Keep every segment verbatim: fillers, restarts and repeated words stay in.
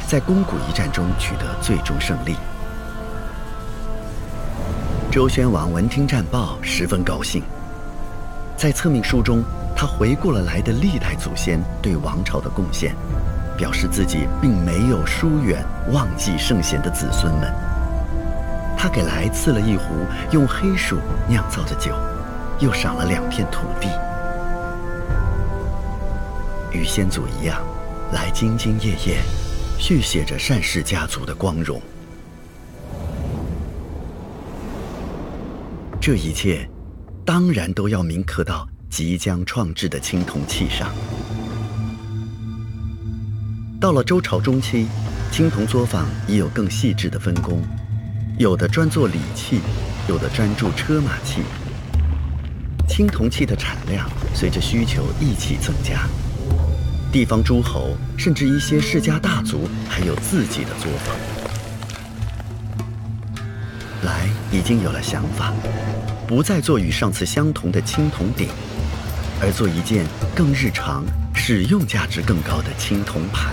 在宫古一战中取得最终胜利。周宣王闻听战报，十分高兴。在册命书中，他回顾了来的历代祖先对王朝的贡献，表示自己并没有疏远、忘记圣贤的子孙们。他给来赐了一壶用黑树酿造的酒，又赏了两片土地。与先祖一样，来兢兢业业，续写着单氏家族的光荣。这一切，当然都要铭刻到即将创制的青铜器上。到了周朝中期，青铜作坊已有更细致的分工，有的专做礼器，有的专注车马器。青铜器的产量随着需求一起增加，地方诸侯甚至一些世家大族还有自己的作坊。来已经有了想法，不再做与上次相同的青铜鼎，而做一件更日常、使用价值更高的青铜盘。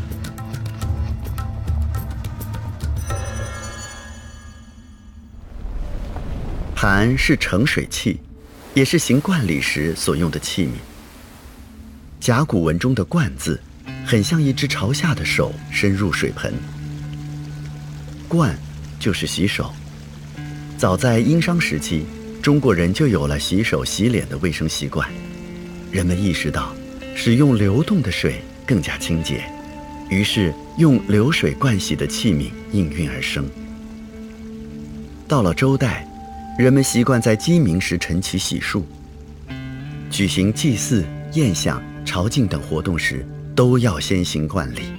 盘是盛水器，也是行冠礼时所用的器皿。甲骨文中的“冠”字，很像一只朝下的手伸入水盆。冠就是洗手。早在殷商时期，中国人就有了洗手洗脸的卫生习惯。人们意识到使用流动的水更加清洁，于是用流水盥洗的器皿应运而生。到了周代，人们习惯在鸡鸣时晨起洗漱，举行祭祀、宴享、朝觐等活动时，都要先行冠礼。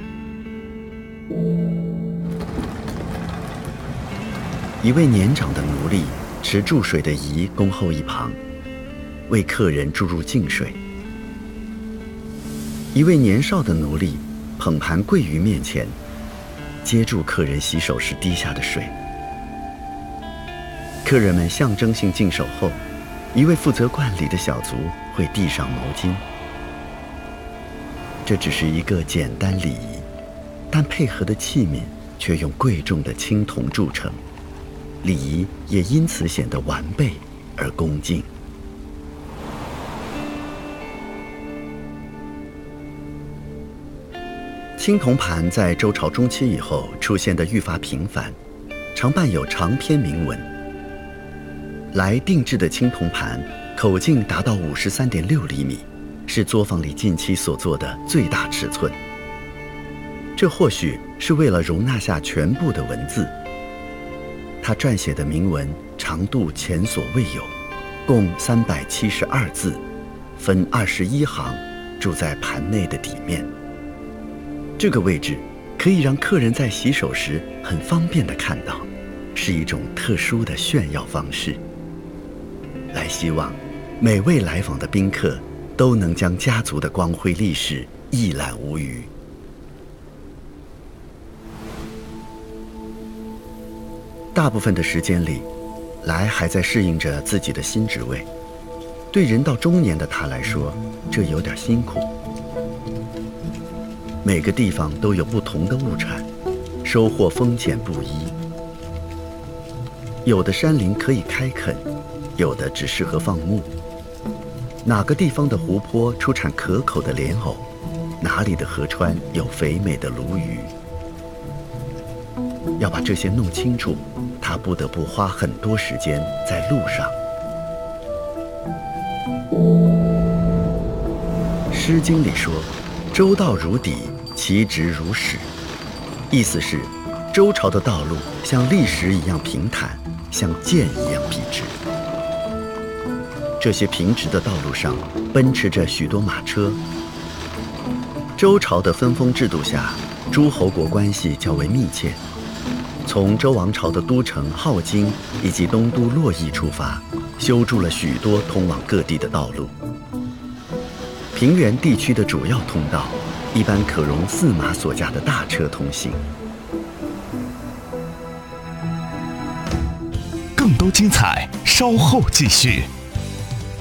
一位年长的奴隶持注水的仪恭候一旁，为客人注入净水。一位年少的奴隶捧盘跪于面前，接住客人洗手时滴下的水。客人们象征性净手后，一位负责冠礼的小卒会递上毛巾。这只是一个简单礼仪，但配合的器皿却用贵重的青铜铸成，礼仪也因此显得完备而恭敬。青铜盘在周朝中期以后出现得愈发频繁，常伴有长篇铭文。来定制的青铜盘口径达到五十三点六厘米，是作坊里近期所做的最大尺寸。这或许是为了容纳下全部的文字。他撰写的铭文长度前所未有，共三百七十二字，分二十一行，注在盘内的底面。这个位置可以让客人在洗手时很方便地看到，是一种特殊的炫耀方式。来希望每位来访的宾客都能将家族的光辉历史一览无余。大部分的时间里，来还在适应着自己的新职位。对人到中年的他来说，这有点辛苦。每个地方都有不同的物产，收获丰俭不一。有的山林可以开垦，有的只适合放牧。哪个地方的湖泊出产可口的莲藕，哪里的河川有肥美的鲈鱼。要把这些弄清楚，他不得不花很多时间在路上。《诗经》里说：“周道如砥，其直如矢。”意思是，周朝的道路像砾石一样平坦，像剑一样笔直。这些平直的道路上奔驰着许多马车。周朝的分封制度下，诸侯国关系较为密切。从周王朝的都城镐京以及东都洛邑出发，修筑了许多通往各地的道路。平原地区的主要通道，一般可容四马所驾的大车通行。 更多精彩，稍后继续。